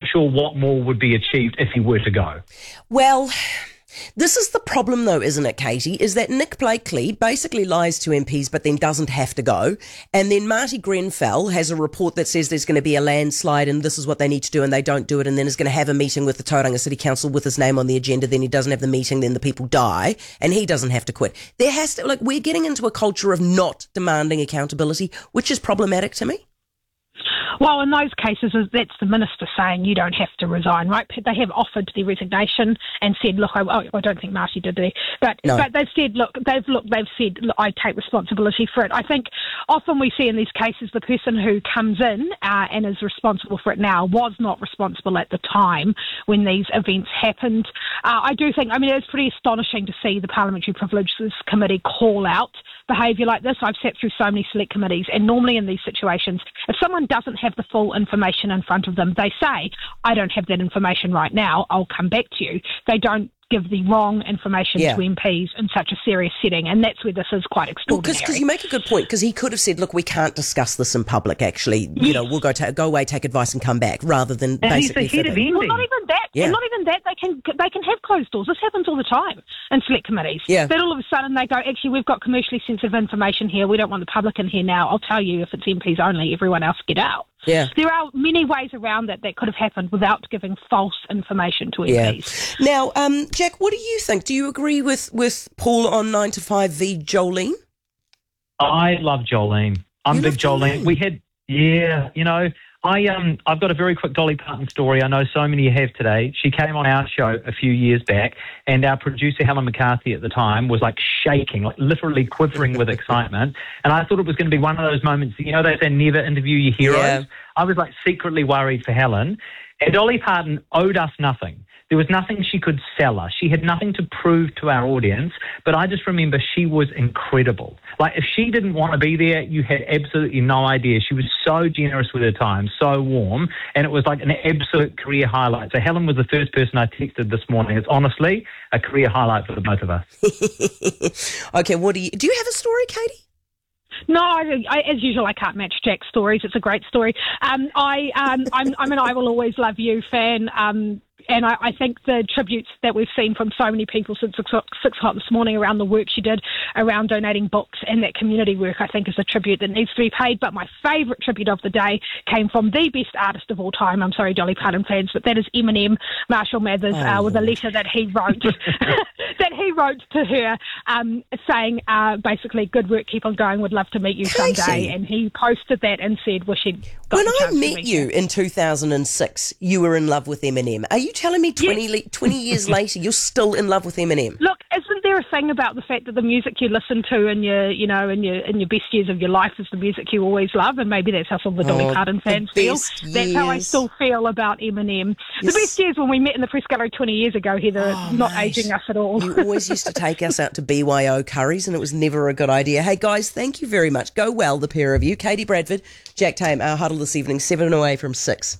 sure what more would be achieved if he were to go. Well, this is the problem, though, isn't it, Katie, is that Nick Blakely basically lies to MPs but then doesn't have to go. And then Marty Grenfell has a report that says there's going to be a landslide and this is what they need to do and they don't do it, and then is going to have a meeting with the Tauranga City Council with his name on the agenda. Then he doesn't have the meeting, then the people die and he doesn't have to quit. There has to, we're getting into a culture of not demanding accountability, which is problematic to me. Well, in those cases, that's the minister saying you don't have to resign, right? They have offered their resignation and said, look, I don't think Marty did there, but they've said, they've said, look, I take responsibility for it. I think often we see in these cases the person who comes in and is responsible for it now was not responsible at the time when these events happened. I do think, it's pretty astonishing to see the Parliamentary Privileges Committee call out behaviour like this. I've sat through so many select committees, and normally in these situations, if someone doesn't have the full information in front of them, they say, I don't have that information right now, I'll come back to you. They don't give the wrong information to MPs in such a serious setting, and that's where this is quite extraordinary. Because you make a good point, because he could have said, look, we can't discuss this in public, actually, we'll go away, take advice and come back, rather than and basically... He's the head of Envy. Well, not even that, and not even that, they can have closed doors. This happens all the time in select committees. Yeah. That all of a sudden they go, actually, we've got commercially sensitive information here, we don't want the public in here now, I'll tell you if it's MPs only, everyone else get out. Yeah. There are many ways around that could have happened without giving false information to MPs. Now, Jack, what do you think? Do you agree with Paul on 9 to 5 v Jolene? I love Jolene. I'm a big Jolene. We had, I've got a very quick Dolly Parton story. I know so many have today. She came on our show a few years back, and our producer, Helen McCarthy, at the time was shaking, literally quivering with excitement. And I thought it was going to be one of those moments, they say never interview your heroes. Yeah. I was secretly worried for Helen. And Dolly Parton owed us nothing. There was nothing she could sell us. She had nothing to prove to our audience, but I just remember she was incredible. If she didn't want to be there, you had absolutely no idea. She was so generous with her time, so warm, and it was an absolute career highlight. So Helen was the first person I texted this morning. It's honestly a career highlight for the both of us. Okay, do you have a story, Katie? No, as usual, I can't match Jack's stories. It's a great story. I'm an I Will Always Love You fan. And I think the tributes that we've seen from so many people since 6 o'clock this morning around the work she did around donating books and that community work, I think is a tribute that needs to be paid. But my favourite tribute of the day came from the best artist of all time. I'm sorry, Dolly Parton fans, but that is Eminem, Marshall Mathers, with a letter that he wrote to her saying basically, good work, keep on going, would love to meet you someday. And he posted that and said, wish he'd got When the I chance to met meet you in 2006, you were in love with Eminem. Are you telling me 20 years later you're still in love with Eminem? Look, isn't there a thing about the fact that the music you listen to in your best years of your life is the music you always love, and maybe that's how some of the Dolly Parton fans feel. That's how I still feel about Eminem. Yes. The best years when we met in the press gallery 20 years ago, Heather, not aging us at all. You always used to take us out to BYO curries, and it was never a good idea. Hey guys, thank you very much. Go well, the pair of you. Katie Bradford, Jack Tame, our huddle this evening, 7 away from 6.